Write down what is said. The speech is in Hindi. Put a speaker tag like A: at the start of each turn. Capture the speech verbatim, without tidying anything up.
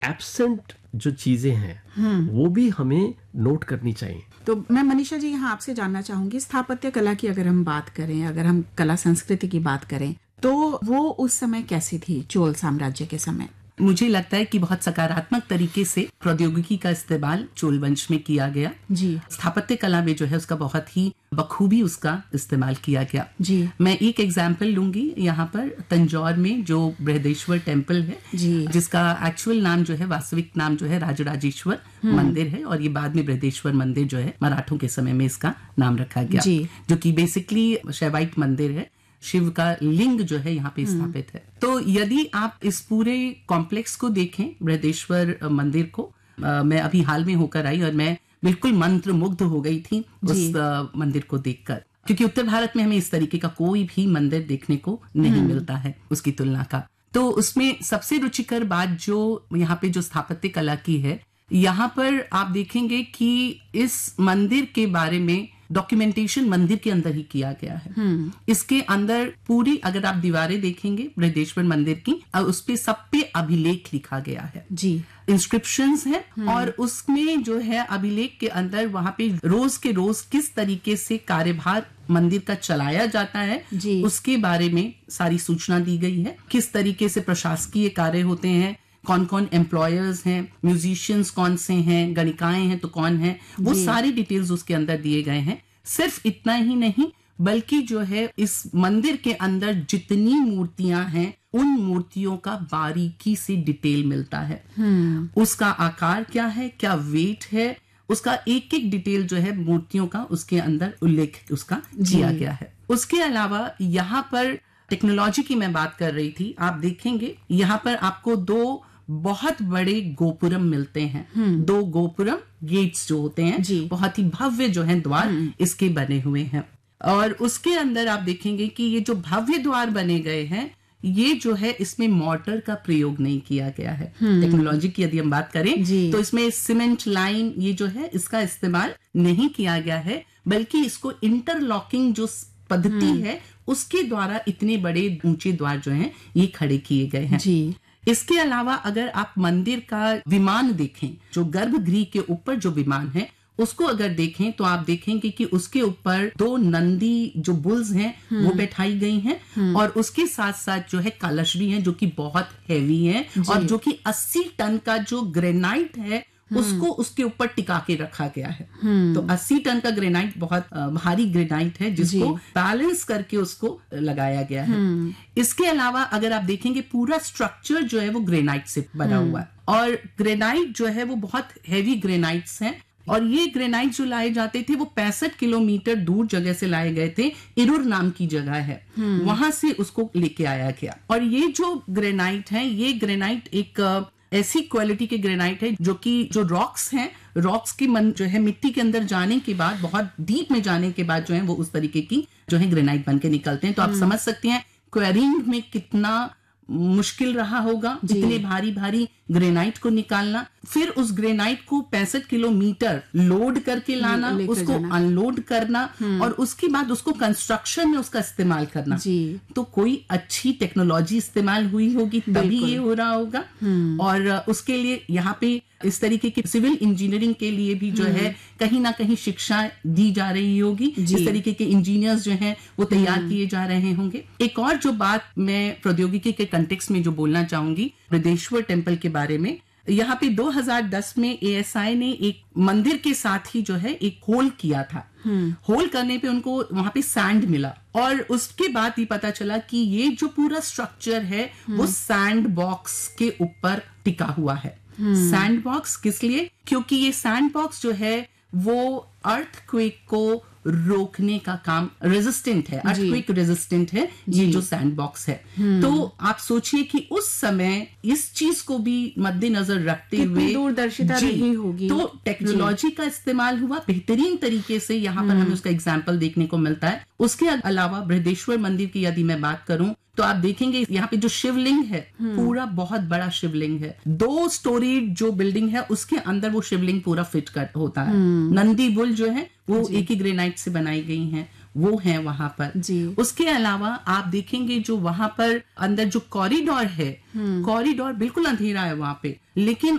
A: एब्सेंट जो चीजें हैं वो भी हमें नोट करनी चाहिए।
B: तो मैं मनीषा जी यहाँ आपसे जानना चाहूंगी, स्थापत्य कला की अगर हम बात करें, अगर हम कला संस्कृति की बात करें, तो वो उस समय कैसी थी चोल साम्राज्य के समय?
C: मुझे लगता है कि बहुत सकारात्मक तरीके से प्रौद्योगिकी का इस्तेमाल चोल वंश में किया गया जी। स्थापत्य कला में जो है उसका बहुत ही बखूबी उसका इस्तेमाल किया गया जी। मैं एक एग्जाम्पल लूंगी यहाँ पर तंजौर में जो बृहदेश्वर टेम्पल है जी, जिसका एक्चुअल नाम जो है, वास्तविक नाम जो है राजराजेश्वर मंदिर है, और ये बाद में बृहदेश्वर मंदिर जो है मराठों के समय में इसका नाम रखा गया जी। जो कि बेसिकली शैवाइट मंदिर है, शिव का लिंग जो है यहाँ पे स्थापित है। तो यदि आप इस पूरे कॉम्प्लेक्स को देखें, बृहदेश्वर मंदिर को, आ, मैं अभी हाल में होकर आई और मैं बिल्कुल मंत्र मुग्ध हो गई थी उस आ, मंदिर को देखकर, क्योंकि उत्तर भारत में हमें इस तरीके का कोई भी मंदिर देखने को नहीं मिलता है उसकी तुलना का। तो उसमें सबसे रुचिकर बात जो यहाँ पे जो स्थापत्य कला की है, यहाँ पर आप देखेंगे कि इस मंदिर के बारे में डॉक्यूमेंटेशन मंदिर के अंदर ही किया गया है। इसके अंदर पूरी अगर आप दीवारें देखेंगे बृहदेश्वर मंदिर की, उस पे सब पे अभिलेख लिखा गया है जी, इंस्क्रिप्शंस है, और उसमें जो है अभिलेख के अंदर वहां पे रोज के रोज किस तरीके से कार्यभार मंदिर का चलाया जाता है जी, उसके बारे में सारी सूचना दी गई है। किस तरीके से प्रशासकीय कार्य होते हैं, कौन कौन एम्प्लॉयर्स हैं, म्यूजिशियंस कौन से हैं, गणिकाएं हैं तो कौन है, वो सारी डिटेल्स उसके अंदर दिए गए हैं। सिर्फ इतना ही नहीं, बल्कि जो है इस मंदिर के अंदर जितनी मूर्तियां हैं उन मूर्तियों का बारीकी से डिटेल मिलता है। उसका आकार क्या है, क्या वेट है, उसका एक एक डिटेल जो है मूर्तियों का उसके अंदर उल्लेख उसका किया गया है। उसके अलावा यहाँ पर टेक्नोलॉजी की मैं बात कर रही थी, आप देखेंगे यहाँ पर आपको दो बहुत बड़े गोपुरम मिलते हैं, दो गोपुरम गेट्स जो होते हैं जी, बहुत ही भव्य जो है द्वार इसके बने हुए हैं। और उसके अंदर आप देखेंगे कि ये जो भव्य द्वार बने गए हैं, ये जो है इसमें मॉर्टर का प्रयोग नहीं किया गया है। टेक्नोलॉजी की यदि हम बात करें तो इसमें सीमेंट लाइन ये जो है इसका इस्तेमाल नहीं किया गया है, बल्कि इसको इंटरलॉकिंग जो पद्धति है उसके द्वारा इतने बड़े ऊंचे द्वार जो हैं ये खड़े किए गए हैं जी। इसके अलावा अगर आप मंदिर का विमान देखें, जो गर्भगृह के ऊपर जो विमान है उसको अगर देखें तो आप देखेंगे कि उसके ऊपर दो नंदी जो बुल्स हैं वो बैठाई गई हैं, और उसके साथ साथ जो है कलश भी है जो कि बहुत हैवी है, और जो कि अस्सी टन का जो ग्रेनाइट है उसको उसके ऊपर टिका के रखा गया है। तो अस्सी टन का ग्रेनाइट बहुत भारी ग्रेनाइट है जिसको बैलेंस करके उसको लगाया गया है। इसके अलावा अगर आप देखेंगे पूरा स्ट्रक्चर जो है वो ग्रेनाइट से बना हुआ है, और ग्रेनाइट जो है वो बहुत हैवी ग्रेनाइट्स हैं, और ये ग्रेनाइट जो लाए जाते थे वो पैंसठ किलोमीटर दूर जगह से लाए गए थे। इरुर नाम की जगह है, वहां से उसको लेके आया गया। और ये जो ग्रेनाइट है, ये ग्रेनाइट एक ऐसी क्वालिटी के ग्रेनाइट है जो कि जो रॉक्स हैं, रॉक्स की मन जो है मिट्टी के अंदर जाने के बाद, बहुत डीप में जाने के बाद जो है वो उस तरीके की जो है ग्रेनाइट बन के निकलते हैं। तो आप समझ सकते हैं क्वेरिंग में कितना मुश्किल रहा होगा इतने भारी भारी ग्रेनाइट को निकालना, फिर उस ग्रेनाइट को पैंसठ किलोमीटर लोड करके लाना, उसको अनलोड करना, और उसके बाद उसको कंस्ट्रक्शन में उसका इस्तेमाल करना जी। तो कोई अच्छी टेक्नोलॉजी इस्तेमाल हुई होगी तभी ये हो रहा होगा। और उसके लिए यहाँ पे इस तरीके की सिविल इंजीनियरिंग के लिए भी जो है कहीं ना कहीं शिक्षा दी जा रही होगी, इस तरीके के इंजीनियर्स जो हैं वो तैयार किए जा रहे होंगे। एक और जो बात मैं प्रौद्योगिकी के कंटेक्स्ट में जो बोलना चाहूंगी बृहदेश्वर टेम्पल के बारे में, यहाँ पे दो हज़ार दस में ए एस आई ने एक मंदिर के साथ ही जो है एक होल किया था। होल करने पे उनको वहां पे सैंड मिला, और उसके बाद ही पता चला कि ये जो पूरा स्ट्रक्चर है वो सैंड बॉक्स के ऊपर टिका हुआ है। सैंड बॉक्स किस लिए? क्योंकि ये सैंड बॉक्स जो है वो अर्थक्वेक को रोकने का काम रेजिस्टेंट है, अर्थक्वेक रेजिस्टेंट है ये जो सैंड बॉक्स है। तो आप सोचिए कि उस समय इस चीज को भी मद्देनजर रखते हुए
B: दूरदर्शिता रही होगी,
C: तो टेक्नोलॉजी का इस्तेमाल हुआ बेहतरीन तरीके से। यहाँ पर हमें उसका एग्जाम्पल देखने को मिलता है। उसके अलावा बृहदेश्वर मंदिर की यदि मैं बात करूं तो आप देखेंगे यहाँ पे जो शिवलिंग है पूरा बहुत बड़ा शिवलिंग है, दो स्टोरी जो बिल्डिंग है उसके अंदर वो शिवलिंग पूरा फिट कर होता है। नंदी बुल जो है वो एक ही ग्रेनाइट से बनाई गई हैं। वो है वहां पर
B: जी।
C: उसके अलावा आप देखेंगे जो वहां पर अंदर जो कॉरिडोर है, कॉरिडोर बिल्कुल अंधेरा है वहां पे, लेकिन